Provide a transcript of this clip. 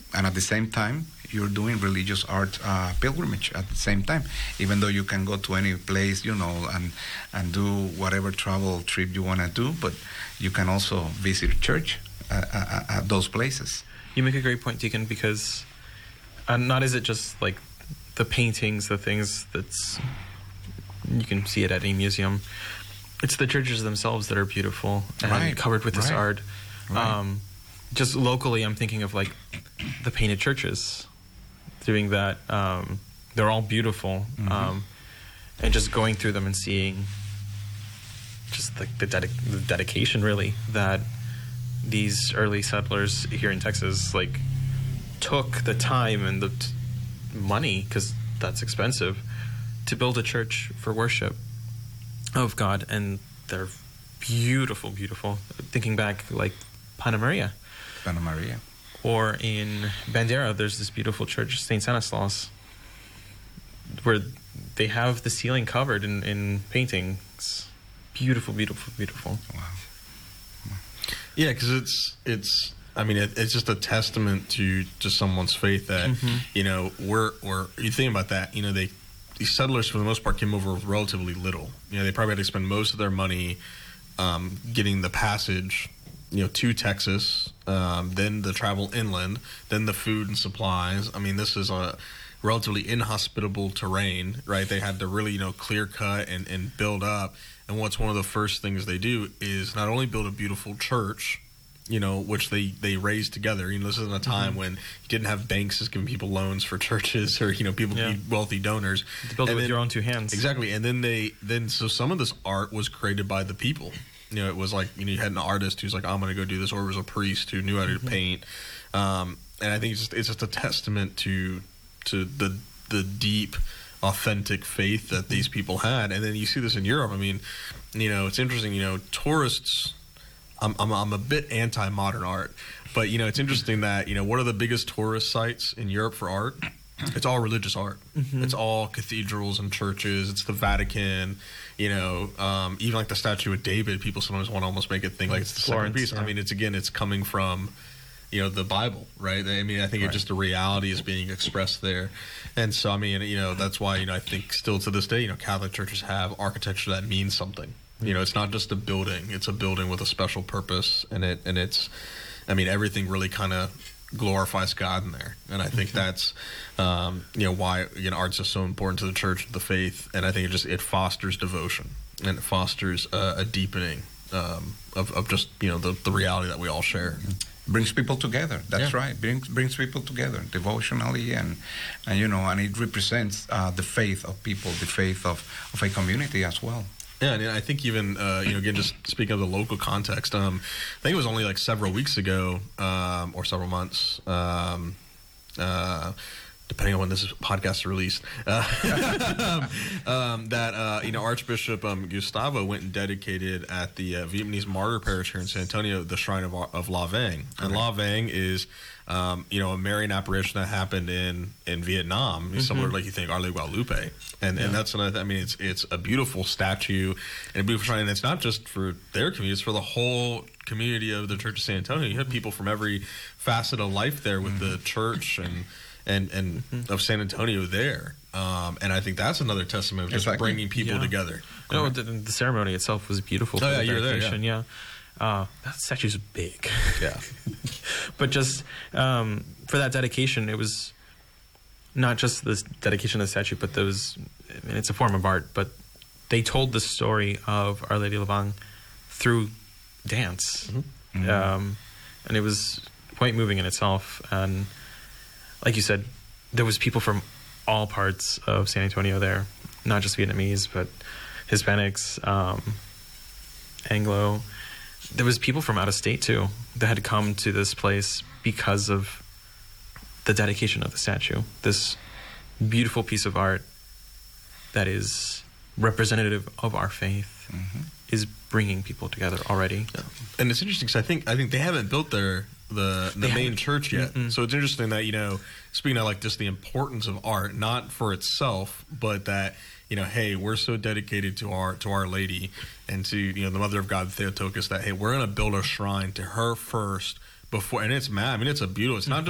and at the same time, you're doing religious art pilgrimage at the same time. Even though you can go to any place, and do whatever travel trip you want to do, but you can also visit a church at those places. You make a great point, Deacon, because not is it just like the paintings, the things you can see it at any museum. It's the churches themselves that are beautiful and covered with this art. Right. Just locally, I'm thinking of like the painted churches doing that. They're all beautiful. Mm-hmm. And just going through them and seeing just like the dedication, really, that these early settlers here in Texas like took the time and the money, because that's expensive, to build a church for worship of God. And they're beautiful, beautiful. Thinking back, like Pana Maria. Or in Bandera, there's this beautiful church, St. Stanislaus, where they have the ceiling covered in paintings. Beautiful, beautiful, beautiful. Wow. Yeah, because it's just a testament to someone's faith that, you think about that, these settlers for the most part came over with relatively little. They probably had to spend most of their money getting the passage, to Texas, then the travel inland, then the food and supplies. This is a relatively inhospitable terrain, right? They had to really, clear cut and build up. And what's one of the first things they do is not only build a beautiful church, which they raised together. This isn't a time when you didn't have banks just giving people loans for churches, or people need wealthy donors. To build it with your own two hands. Exactly. And then so some of this art was created by the people. It was like, you had an artist who's like, I'm going to go do this, or it was a priest who knew how to paint. And I think it's just a testament to the deep, authentic faith that these people had. And then you see this in Europe. It's interesting, tourists, I'm a bit anti-modern art, but it's interesting that what are the biggest tourist sites in Europe for art? It's all religious art. Mm-hmm. It's all cathedrals and churches. It's the Vatican. Even like the statue of David, people sometimes want to almost make it think like it's the second piece. Yeah. It's coming from the Bible, right? I think it's just a reality is being expressed there. And so that's why I think still to this day Catholic churches have architecture that means something. It's not just a building; it's a building with a special purpose, and it's everything really kind of glorifies God in there. And I think that's why art's just so important to the church, the faith. And I think it fosters devotion, and it fosters a deepening of just the reality that we all share. Brings people together. That's right. Brings people together devotionally, and it represents the faith of people, the faith of a community as well. Yeah, and I think even, again, just speaking of the local context, I think it was only like several weeks ago, or several months, depending on when this podcast is released, that Archbishop Gustavo went and dedicated at the Vietnamese Martyr Parish here in San Antonio the Shrine of La Vang. And La Vang is a Marian apparition that happened in Vietnam, similar like you think Our Lady of Guadalupe, and that's another. It's a beautiful statue and a beautiful shrine. And it's not just for their community; it's for the whole community of the Church of San Antonio. You have people from every facet of life there with the church and of San Antonio there, and I think that's another testament of just bringing people together. No, the ceremony itself was beautiful. Oh yeah, you're there. Yeah. That statue's big. Yeah. But just for that dedication, it was not just this dedication of the statue, but it's a form of art, but they told the story of Our Lady of La Vang through dance. Mm-hmm. And it was quite moving in itself. And like you said, there was people from all parts of San Antonio there, not just Vietnamese, but Hispanics, Anglo. There was people from out of state too that had come to this place because of the dedication of the statue. This beautiful piece of art that is representative of our faith is bringing people together already. Yeah. And it's interesting because I think they haven't built the main church yet. Mm-mm. So it's interesting that, speaking of like just the importance of art, not for itself, but that, hey, we're so dedicated to Our Lady and to, the Mother of God, Theotokos, that, hey, we're going to build a shrine to her first before, and it's a beautiful, it's not